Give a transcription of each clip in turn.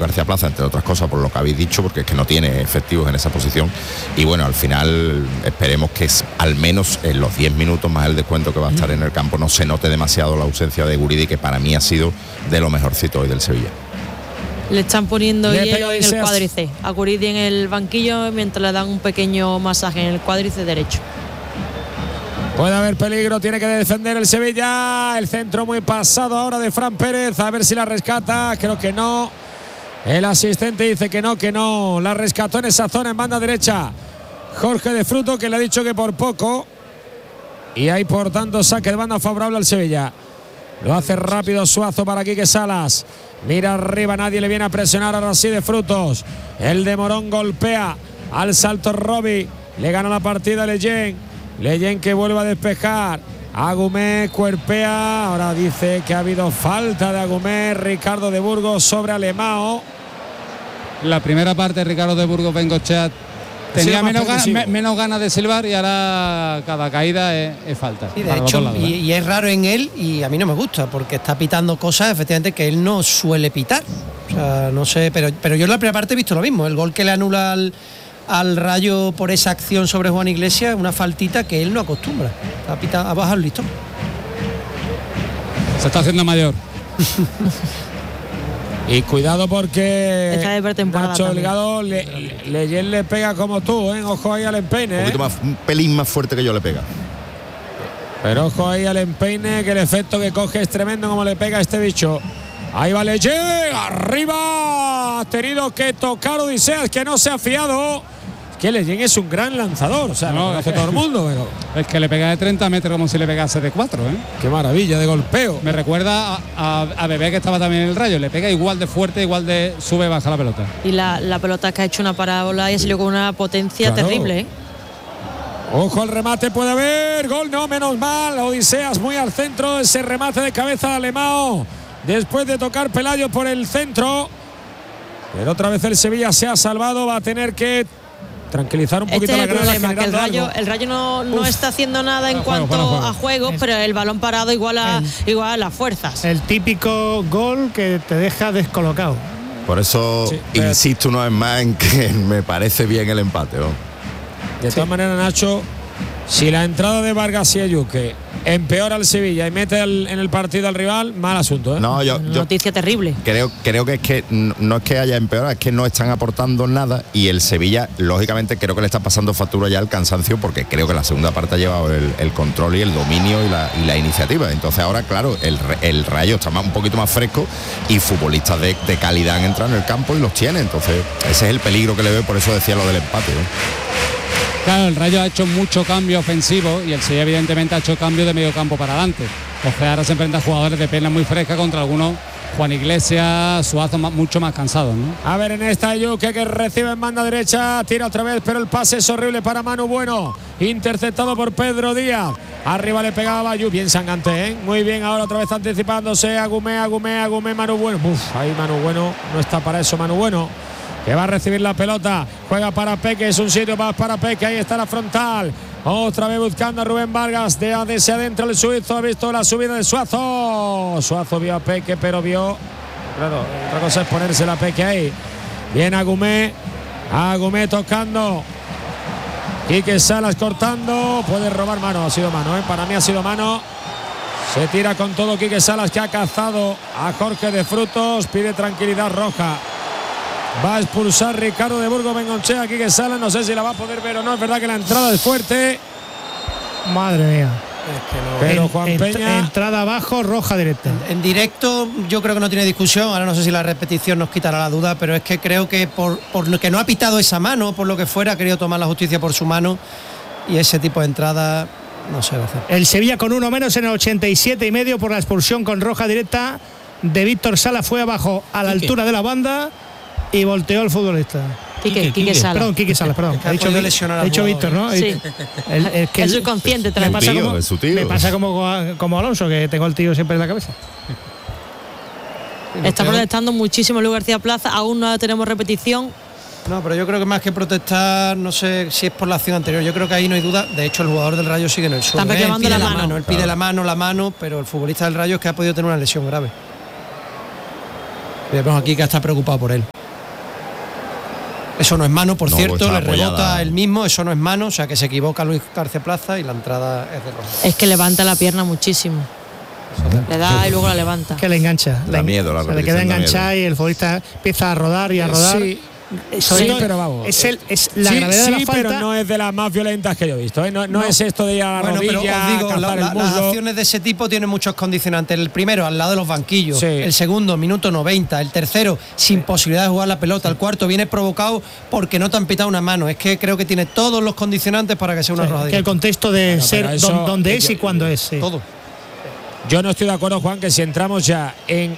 García Plaza, entre otras cosas por lo que habéis dicho, porque es que no tiene efectivos en esa posición. Y bueno, al final esperemos que al menos en los 10 minutos más el descuento que va a estar en el campo no se note demasiado la ausencia de Guridi, que para mí ha sido de lo mejorcito hoy del Sevilla. Le están poniendo hielo en el cuádriceps a Guridi en el banquillo, mientras le dan un pequeño masaje en el cuádriceps derecho. Puede haber peligro, tiene que defender el Sevilla. El centro muy pasado ahora de Fran Pérez, a ver si la rescata. Creo que no. El asistente dice que no. La rescató en esa zona en banda derecha Jorge de Fruto, que le ha dicho que por poco. Y hay por tanto saque de banda favorable al Sevilla. Lo hace rápido Suazo para Quique Salas. Mira arriba, nadie le viene a presionar, ahora sí de Frutos. El de Morón golpea al salto Robbie. Le gana la partida Leyen que vuelve a despejar. Agumé cuerpea. Ahora dice que ha habido falta de Agumé. Ricardo de Burgos sobre Alemão. La primera parte Ricardo de Burgos Bengochea tenía menos ganas de silbar, y ahora cada caída es falta. Sí, de hecho, y es raro en él, y a mí no me gusta, porque está pitando cosas efectivamente que él no suele pitar. O sea, no sé, pero yo en la primera parte he visto lo mismo. El gol que le anula al Rayo por esa acción sobre Juan Iglesias, una faltita que él no acostumbra. Ha bajado el listón. Se está haciendo mayor. Y cuidado porque está de pretemporada Nacho Delgado Leyen le pega como tú, ojo ahí al empeine. Un pelín más fuerte que yo le pega. Pero ojo ahí al empeine, que el efecto que coge es tremendo como le pega a este bicho. Ahí va Leyen, arriba. Ha tenido que tocar Odiseas, que no se ha fiado. Que Leyen es un gran lanzador, o sea, no, lo hace todo el mundo, pero es que le pega de 30 metros como si le pegase de 4, Qué maravilla de golpeo. Me recuerda a Bebé, que estaba también en el Rayo. Le pega igual de fuerte, igual de sube, baja la pelota. Y la pelota que ha hecho una parábola y ha salido con una potencia terrible, Ojo al remate, puede haber gol, no, menos mal. Odiseas muy al centro, ese remate de cabeza de Alemão después de tocar Pelayo por el centro. Pero otra vez el Sevilla se ha salvado, va a tener que tranquilizar un poquito la grada. Que el Rayo no está haciendo nada en cuanto a juego, pero el balón parado igual a las fuerzas. El típico gol que te deja descolocado. Por eso insisto una vez más en que me parece bien el empate. De todas maneras, Nacho, si la entrada de Vargas y Ayuque empeora al Sevilla y mete en el partido al rival, mal asunto. No, yo noticia terrible. Creo que es que no es que haya empeorado, es que no están aportando nada, y el Sevilla, lógicamente, creo que le está pasando factura ya el cansancio, porque creo que la segunda parte ha llevado el control y el dominio y la iniciativa. Entonces ahora, claro, el Rayo está un poquito más fresco, y futbolistas de calidad han entrado en el campo y los tiene. Entonces ese es el peligro que le veo, por eso decía lo del empate. Claro, el Rayo ha hecho mucho cambio ofensivo, y el Sevilla evidentemente ha hecho cambio de medio campo para adelante. Entonces ahora se enfrenta a jugadores de piernas muy frescas contra algunos, Juan Iglesias, Suazo, mucho más cansados, A ver, en esta Ayuque, que recibe en banda derecha, tira otra vez, pero el pase es horrible para Manu Bueno, interceptado por Pedro Díaz. Arriba le pegaba Bayú, bien Sangante, Muy bien, ahora otra vez anticipándose Agumé, Manu Bueno. Ahí Manu Bueno, no está para eso Manu Bueno, que va a recibir la pelota, juega para Peque, es un sitio más para Peque, ahí está la frontal, otra vez buscando a Rubén Vargas, desde adentro el suizo, ha visto la subida de Suazo vio a Peque, pero vio, claro, otra cosa es ponerse la Peque ahí. Bien Agumé tocando, Quique Salas cortando, puede robar mano, ha sido mano, para mí ha sido mano. Se tira con todo Quique Salas, que ha cazado a Jorge de Frutos, pide tranquilidad roja. Va a expulsar Ricardo de Burgos Bengochea aquí, que Salas, no sé si la va a poder ver o no. Es verdad que la entrada es fuerte. Madre mía. Pero Juan Peña, entrada abajo, roja directa. En directo yo creo que no tiene discusión. Ahora no sé si la repetición nos quitará la duda, pero es que creo que por lo que no ha pitado esa mano, por lo que fuera, ha querido tomar la justicia por su mano, y ese tipo de entrada no se va a hacer. El Sevilla con uno menos en el 87,5 por la expulsión con roja directa de Víctor Salas. Fue abajo a la altura de la banda y volteó el futbolista. Quique Salas. Perdón, Quique Salas, perdón. Ha dicho Víctor, ¿no? Sí. El subconsciente también. Me pasa como Alonso, que tengo el tío siempre en la cabeza. Está protestando muchísimo Luis García Plaza, aún no tenemos repetición. No, pero yo creo que más que protestar, no sé si es por la acción anterior, yo creo que ahí no hay duda. De hecho, el jugador del Rayo sigue en el suelo. Está reclamando la mano. Él pide la mano, pero el futbolista del Rayo es que ha podido tener una lesión grave. Vemos aquí que está preocupado por él. Eso no es mano, por No, cierto, pues le está apoyada. rebota él mismo, eso no es mano, o sea que se equivoca Luis García Plaza y la entrada es de roja. Es que levanta la pierna muchísimo. Le da y luego la levanta. Que le engancha. Da miedo la se le queda repetición, da enganchada y el futbolista empieza a rodar y a rodar. Sí. Eso Sí, es, pero vamos. Es la gravedad de la falta. Pero no es de las más violentas que yo he visto. No es esto de ir a la Bueno, pero rodilla, os digo, cazar el las muslo. acciones de ese tipo tienen muchos condicionantes. El primero, al lado de los banquillos. Sí. El segundo, minuto 90. El tercero, sin posibilidad de jugar la pelota. El cuarto, viene provocado porque no te han pitado una mano. Es que creo que tiene todos los condicionantes para que sea una rodilla. Que el contexto de ser pero eso- donde es y cuándo es. Sí. Todo. Yo no estoy de acuerdo, Juan, que si entramos ya en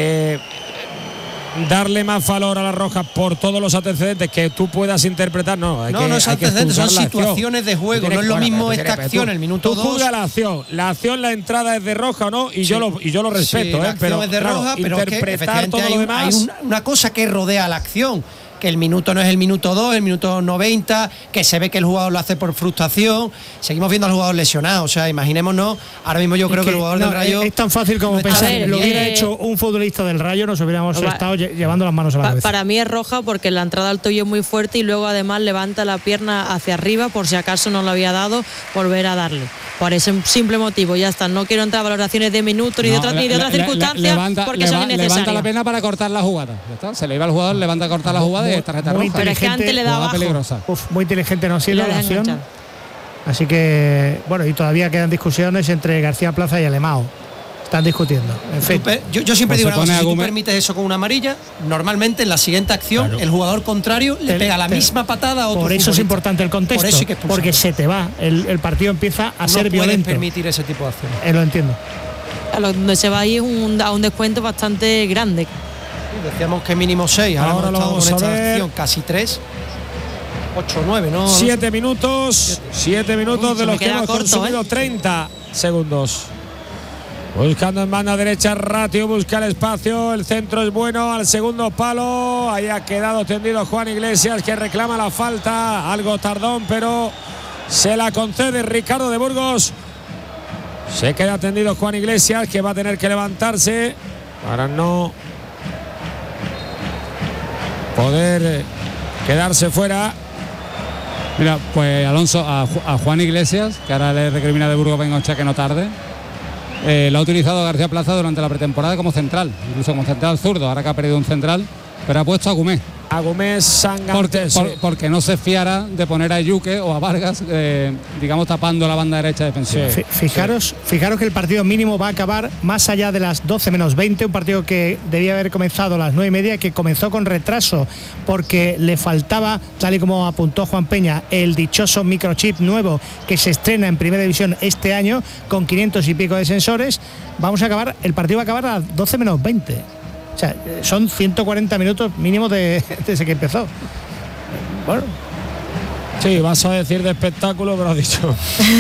darle más valor a la roja por todos los antecedentes que tú puedas interpretar, no. Hay No, que, no es hay que antecedentes, son juzgar la acción. situaciones de juego. No es lo mismo esta acción, el minuto Tú 2. juzgas la acción. La acción, la entrada es de roja o no, y yo lo respeto, Sí, la acción pero es de claro, roja, pero es que interpretar efectivamente todo hay, lo demás. hay una cosa que rodea la acción. Que el minuto no es el minuto 2, el minuto 90, que se ve que el jugador lo hace por frustración. Seguimos viendo al jugador lesionado, o sea, imaginémonos, ahora mismo yo creo que el jugador del Rayo es tan fácil como no está pensar, bien. lo hubiera A ver, hecho un futbolista del Rayo, nos hubiéramos Va- estado llevando las manos a la cabeza. Para mí es roja porque la entrada al tobillo es muy fuerte y luego además levanta la pierna hacia arriba por si acaso no lo había dado, volver a darle. Por ese simple motivo, ya está. No quiero entrar a valoraciones de minutos ni de otras circunstancias porque son levanta innecesarias. la pena para cortar la jugada. Ya está, se le iba al jugador, levanta a cortar la jugada y es tarjeta muy roja. Pero es que antes le da Jugada abajo. peligrosa. Muy inteligente no ha sido Y la la deja acción. enganchada. Así que, bueno, y todavía quedan discusiones entre García Plaza y Alemão. Están discutiendo. En fin. Yo siempre Pues digo se una cosa, pone si tú Agüe- permites eso con una amarilla, normalmente en la siguiente acción el jugador contrario le pega la misma patada a otro Por eso es futbolista. importante el contexto. Por eso hay que expulsar. porque se te va. El partido empieza a No ser puedes violento. permitir ese tipo de acciones. Lo entiendo. A lo donde se va ahí es a un descuento bastante grande. Decíamos que mínimo 6, ahora Ahora hemos lo estado vamos con a esta ver. acción casi 3. 8 o 9, ¿no? 7 minutos. 7 minutos Uy, de se los me que queda hemos corto, consumido 30 segundos. Buscando en banda derecha Ratio, busca el espacio, el centro es bueno al segundo palo, ahí ha quedado tendido Juan Iglesias que reclama la falta, algo tardón pero se la concede Ricardo de Burgos. Se queda tendido Juan Iglesias que va a tener que levantarse para no poder quedarse fuera. Mira, pues Alonso, a Juan Iglesias, que ahora le recrimina de Burgos Bengocha que no tarde, lo ha utilizado García Plaza durante la pretemporada como central, incluso como central zurdo, ahora que ha perdido un central, pero ha puesto a Agumé. Agumés Sangante. Porque no se fiara de poner a Yuque o a Vargas, digamos, tapando la banda derecha defensiva. Sí. Fijaros que el partido mínimo va a acabar más allá de las 12 menos 20, un partido que debía haber comenzado a las 9:30, que comenzó con retraso porque le faltaba, tal y como apuntó Juan Peña, el dichoso microchip nuevo que se estrena en Primera División este año con 500 y pico de sensores. El partido va a acabar a las 12 menos 20. O sea, son 140 minutos mínimo desde que empezó. Bueno. Sí, vas a decir de espectáculo, pero has dicho.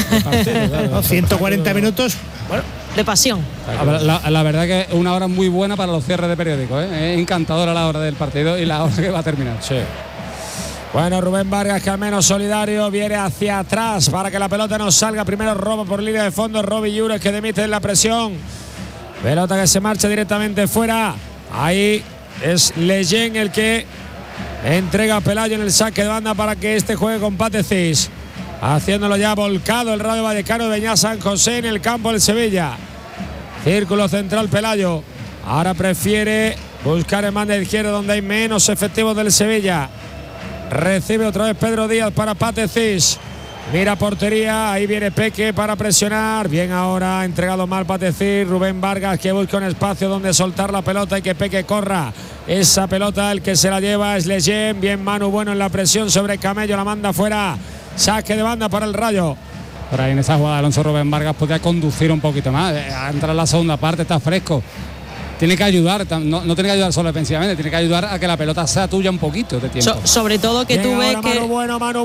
No, 140 minutos. Bueno, De pasión. La verdad que es una hora muy buena para los cierres de periódicos, ¿eh? Es encantadora la hora del partido y la hora que va a terminar. Sí. Bueno, Rubén Vargas, que al menos solidario, viene hacia atrás para que la pelota no salga. Primero robo por línea de fondo, Robbie Llures que demite la presión. Pelota que se marcha directamente fuera. Ahí es Leyen el que entrega a Pelayo en el saque de banda para que este juegue con Patecís. Haciéndolo ya volcado el Rayo Vallecano de Beñat San José en el campo del Sevilla. Círculo central Pelayo. Ahora prefiere buscar en banda izquierda donde hay menos efectivos del Sevilla. Recibe otra vez Pedro Díaz para Patecís. Mira portería, ahí viene Peque para presionar. Bien ahora, ha entregado mal Patecís. Rubén Vargas que busca un espacio donde soltar la pelota y que Peque corra. Esa pelota el que se la lleva es Leyen. Bien Manu Bueno en la presión sobre Camello, la manda fuera. Saque de banda para el Rayo. Por ahí en esa jugada Alonso Rubén Vargas podría conducir un poquito más. A entrar en la segunda parte, está fresco. Tiene que ayudar, no tiene que ayudar solo defensivamente, tiene que ayudar a que la pelota sea tuya un poquito de tiempo. Sobre todo que Bien tú ves ahora, que Manu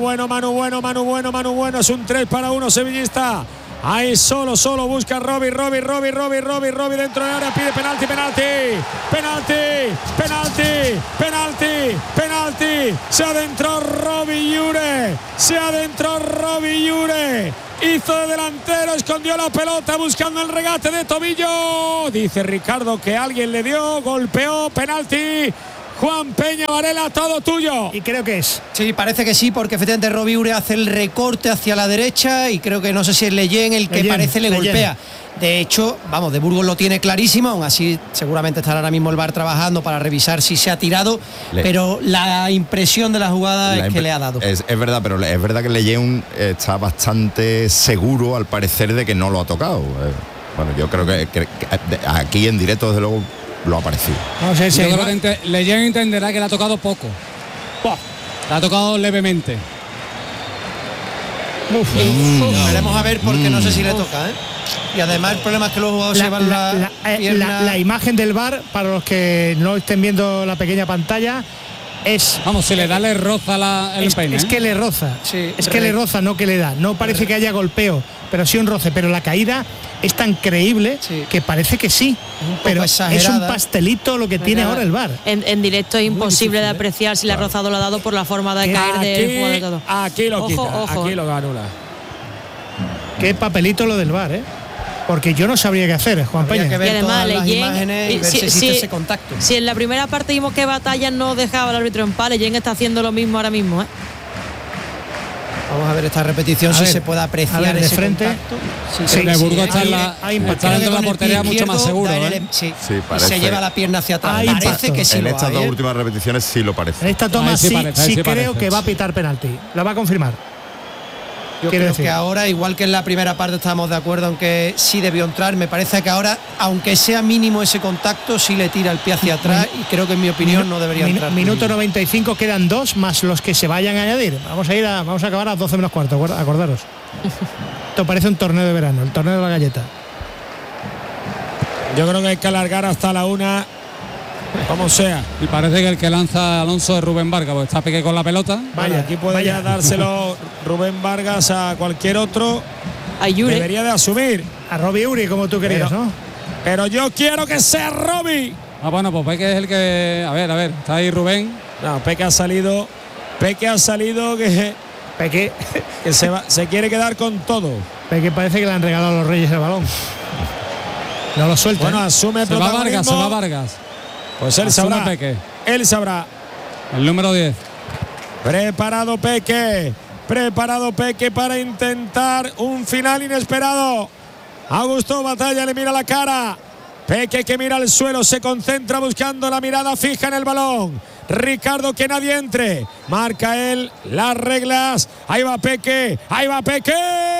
Bueno, es un 3-1 sevillista. Ahí solo busca Robbie dentro del área, pide penalti. Se adentró Robbie Llures. Hizo de delantero, escondió la pelota buscando el regate de tobillo. Dice Ricardo que alguien le dio, golpeó, penalti. Juan Peña Varela, todo tuyo. Y creo que es. Sí, parece que sí, porque efectivamente Robbie Ure hace el recorte hacia la derecha y creo que no sé si es Leyen el que parece le golpea. De hecho, vamos, de Burgos lo tiene clarísimo, aún así seguramente estará ahora mismo el VAR trabajando para revisar si se ha tirado, pero la impresión de la jugada es que le ha dado. Es verdad, pero es verdad que Leyen está bastante seguro al parecer de que no lo ha tocado. Bueno, yo creo que aquí en directo desde luego lo ha parecido. No sé si Leyen entenderá que le ha tocado poco. Le ha tocado levemente. Veremos a ver porque no sé si le toca, ¿eh? Y además el problema es que los jugadores llevan la imagen del VAR, para los que no estén viendo la pequeña pantalla, es... Vamos, si le da, le roza el empeine. Es que le roza, que le roza, no que le da. No parece que haya golpeo, pero sí un roce. Pero la caída es tan creíble que parece que sí. Pero exagerada. Es un pastelito lo que tiene ahora el VAR. En directo es imposible de apreciar si le ha rozado o lo ha dado por la forma de caer del jugador de todo. Aquí lo quita, aquí lo anula. Qué papelito lo del VAR, porque yo no sabría qué hacer, Juan Peña. Que ver y además, las imágenes y ver si existe ese contacto. Si en la primera parte vimos que Batalla no dejaba al árbitro en paz, Leyen está haciendo lo mismo ahora mismo. Vamos a ver esta repetición, si se puede apreciar de ese frente. Contacto. Sí, Burgos está dentro de la portería mucho más seguro. Sí, parece. Se lleva la pierna hacia atrás. Parece que sí. En estas dos últimas repeticiones sí lo parece. En esta toma sí creo que va a pitar penalti. Lo va a confirmar. Yo creo que ahora, igual que en la primera parte estábamos de acuerdo en que sí debió entrar, me parece que ahora, aunque sea mínimo ese contacto, sí le tira el pie hacia atrás y creo que en mi opinión no debería entrar. Minuto 95, quedan 2 más los que se vayan a añadir. Vamos a acabar a 12 menos cuarto, acordaros. Esto parece un torneo de verano, el torneo de la galleta. Yo creo que hay que alargar hasta la 1, como sea. Y parece que el que lanza Alonso es Rubén Vargas, porque está Peque con la pelota. Vaya, aquí puede ya dárselo Rubén Vargas a cualquier otro. A Ure. Debería de asumir. A Robbie Ure, como tú querías, ¿no? Pero yo quiero que sea Robbie. Bueno, pues Peque es el que... A ver, está ahí Rubén. No, Peque ha salido que se quiere quedar con todo. Peque parece que le han regalado a los Reyes el balón. No lo suelta. Bueno, asume se va Vargas. Pues él sabrá. Peque. Él sabrá. El número 10. Preparado Peque para intentar un final inesperado. Augusto Batalla le mira la cara. Peque que mira al suelo, se concentra buscando la mirada fija en el balón. Ricardo, que nadie entre. Marca él las reglas. Ahí va Peque.